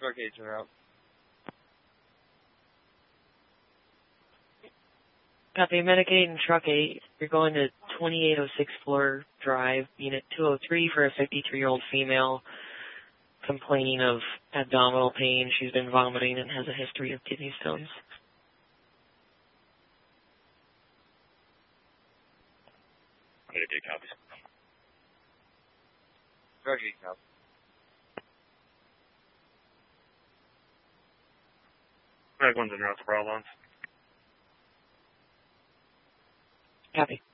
Truck agent out. Copy, Medicaid and Truck 8. You're going to 2806 Floor Drive, Unit 203 for a 53-year-old female complaining of abdominal pain. She's been vomiting and has a history of kidney stones. I'm going to do copies. Truck 8 copy. Back one's in route to Broadlands. Copy.